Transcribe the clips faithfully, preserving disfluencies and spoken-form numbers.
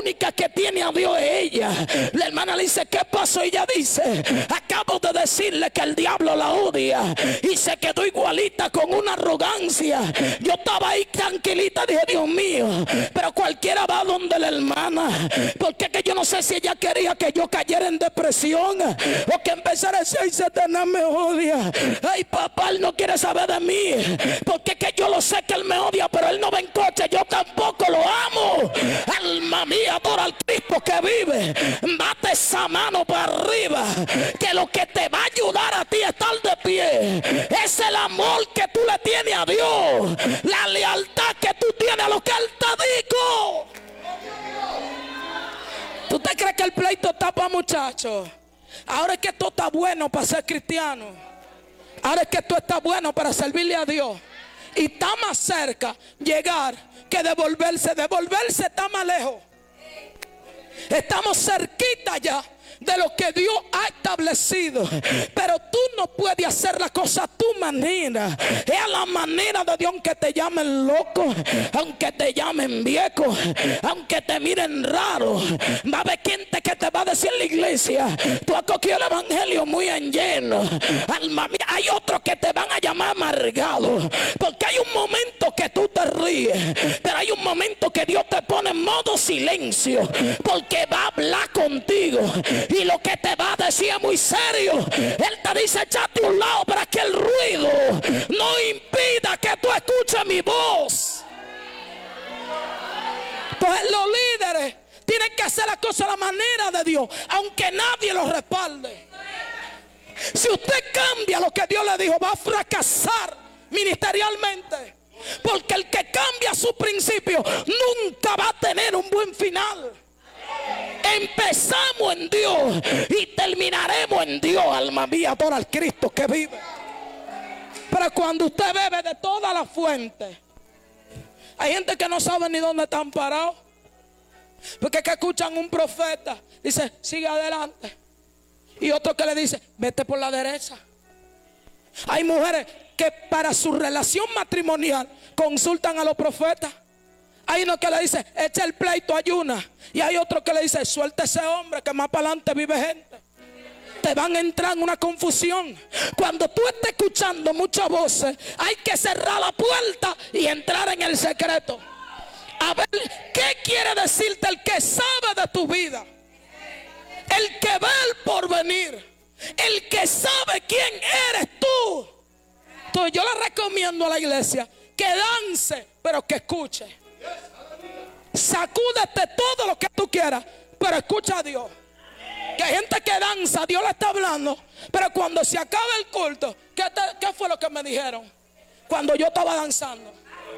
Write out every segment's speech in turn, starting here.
única que tiene a Dios es ella. La hermana le dice, ¿qué pasó? Y ella dice, acabo de decirle que el diablo la odia. Y se quedó igualita con una arrogancia. Yo estaba ahí tranquilita, dije, Dios mío, pero cualquiera va donde la hermana. Porque que yo no sé si ella quería que yo cayera en depresión, o que empezara a decir, ay, Satanás me odia. Ay, papá, él no quiere saber de mí. Porque que yo lo sé que él me odia, pero él no va en coche, yo tampoco lo amo. Alma mía, adora al Cristo que vive. Bate esa mano para arriba, que lo que te va a ayudar a ti a estar de pie es el amor que tú le tienes a Dios, la lealtad que tú tienes a lo que él te dijo. ¿Tú te crees que el pleito está para muchachos? Ahora es que esto está bueno para ser cristiano. Ahora es que esto está bueno para servirle a Dios. Y está más cerca llegar que devolverse. Devolverse está más lejos. Estamos cerquita ya de lo que Dios ha establecido. Pero tú no puedes hacer la cosa a tu manera. Es a la manera de Dios. Aunque te llamen loco, aunque te llamen viejo, aunque te miren raro, va a haber gente que te va a decir en la iglesia, tú has cogido el evangelio muy en lleno. Alma mía, hay otros que te van a llamar amargado. Porque hay un momento que tú te ríes, pero hay un momento que Dios te pone en modo silencio, porque va a hablar contigo. Y lo que te va a decir es muy serio. Él te dice, échate a un lado para que el ruido no impida que tú escuches mi voz. Pues los líderes tienen que hacer las cosas a la manera de Dios, aunque nadie los respalde. Si usted cambia lo que Dios le dijo, va a fracasar ministerialmente. Porque el que cambia su principio nunca va a tener un buen final. Empezamos en Dios y terminaremos en Dios. Alma mía, adora al Cristo que vive. Pero cuando usted bebe de toda la fuente, hay gente que no sabe ni dónde están parados. Porque es que escuchan un profeta, dice, sigue adelante. Y otro que le dice, vete por la derecha. Hay mujeres que para su relación matrimonial consultan a los profetas. Hay uno que le dice, echa el pleito, ayuna. Y hay otro que le dice, suelta ese hombre que más para adelante vive gente. Te van a entrar en una confusión. Cuando tú estés escuchando muchas voces, hay que cerrar la puerta y entrar en el secreto. A ver, ¿qué quiere decirte el que sabe de tu vida? El que ve el porvenir. El que sabe quién eres tú. Entonces yo le recomiendo a la iglesia que dance, pero que escuche. Sacúdete todo lo que tú quieras, pero escucha a Dios. Que hay gente que danza, Dios le está hablando, pero cuando se acaba el culto, ¿qué, te, ¿qué fue lo que me dijeron? Cuando yo estaba danzando.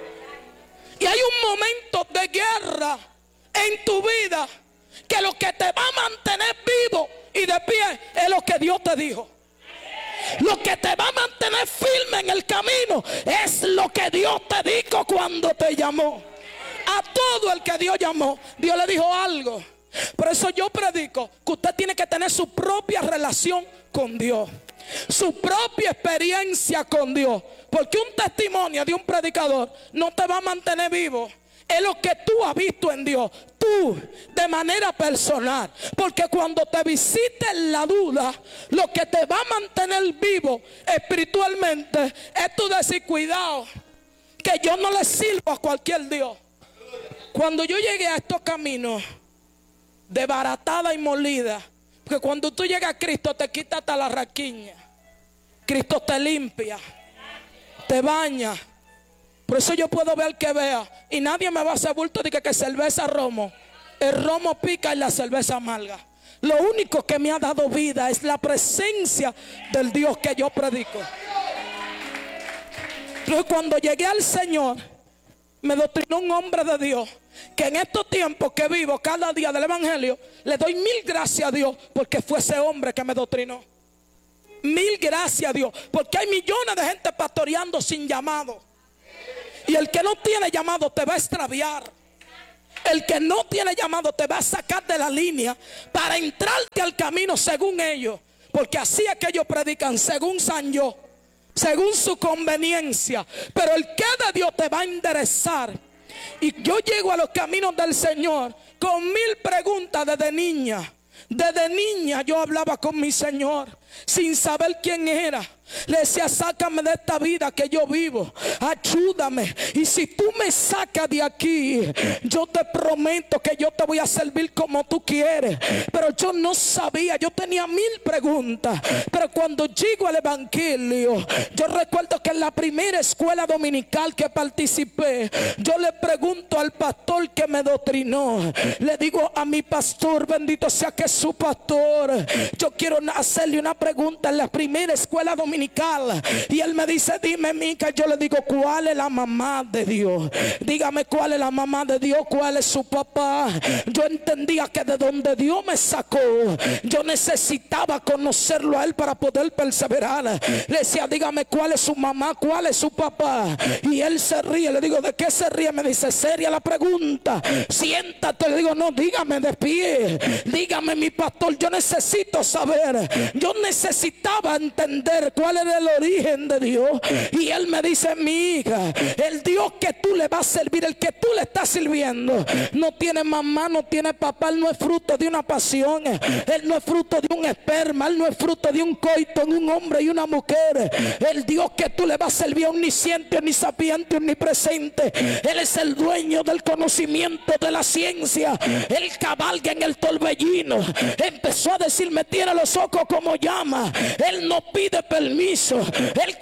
Y hay un momento de guerra en tu vida, que lo que te va a mantener vivo y de pie es lo que Dios te dijo. Lo que te va a mantener firme en el camino es lo que Dios te dijo cuando te llamó. A todo el que Dios llamó, Dios le dijo algo. Por eso yo predico que usted tiene que tener su propia relación con Dios, su propia experiencia con Dios. Porque un testimonio de un predicador no te va a mantener vivo. Es lo que tú has visto en Dios, tú de manera personal. Porque cuando te visite la duda, lo que te va a mantener vivo espiritualmente es tu decir, cuidado, que yo no le sirvo a cualquier Dios. Cuando yo llegué a estos caminos desbaratada y molida, porque cuando tú llegas a Cristo te quita hasta la raquiña, Cristo te limpia, te baña. Por eso yo puedo ver que vea y nadie me va a hacer bulto de que, que cerveza romo. El romo pica y la cerveza amarga. Lo único que me ha dado vida es la presencia del Dios que yo predico. Entonces cuando llegué al Señor, me doctrinó un hombre de Dios, que en estos tiempos que vivo cada día del evangelio, le doy mil gracias a Dios, porque fue ese hombre que me doctrinó. Mil gracias a Dios, porque hay millones de gente pastoreando sin llamado. Y el que no tiene llamado te va a extraviar. El que no tiene llamado te va a sacar de la línea para entrarte al camino según ellos. Porque así es que ellos predican, según San yo, según su conveniencia. Pero el que de Dios te va a enderezar Y yo llego a los caminos del Señor con mil preguntas desde niña. Desde niña yo hablaba con mi Señor sin saber quién era. Le decía, sácame de esta vida que yo vivo, ayúdame. Y si tú me sacas de aquí, yo te prometo que yo te voy a servir como tú quieres. Pero yo no sabía, yo tenía mil preguntas. Pero cuando llego al evangelio, yo recuerdo que en la primera escuela dominical que participé, yo le pregunto al pastor que me doctrinó, le digo a mi pastor, bendito sea que es su pastor, yo quiero hacerle una pregunta en la primera escuela dominical. Y él me dice, dime, Mica. Yo le digo, ¿cuál es la mamá de Dios? Dígame, ¿cuál es la mamá de Dios? ¿Cuál es su papá? Yo entendía que de donde Dios me sacó, yo necesitaba conocerlo a él para poder perseverar. Le decía, dígame, ¿cuál es su mamá? ¿Cuál es su papá? Y él se ríe. Le digo, ¿de qué se ríe? Me dice, seria la pregunta, siéntate. Le digo, no, dígame de pie. Dígame, mi pastor, yo necesito saber. Yo necesitaba entender cuál era el origen de Dios. Y él me dice, mi hija, el Dios que tú le vas a servir, el que tú le estás sirviendo, no tiene mamá, no tiene papá. Él no es fruto de una pasión, él no es fruto de un esperma, él no es fruto de un coito en un hombre y una mujer. El Dios que tú le vas a servir, omnisciente, omnisapiente, omnipresente. Él es el dueño del conocimiento, de la ciencia. Él cabalga en el torbellino. Empezó a decirme, tiene los ojos como llama. Él no pide permiso. Él